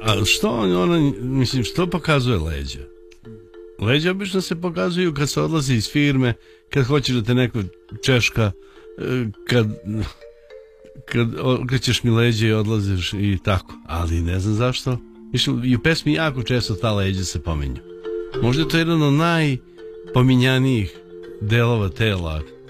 A što mislim, što pokazuje leđa? Leđa obično se pokazuju kad se odlazi iz firme, kad hoćeš da te neko češka, kad ćeš mi leđa i odlaziš i tako. Ali ne znam zašto. I u pesmi jako često ta leđa se pominju. Možda je to jedan od najpominjanijih delova tela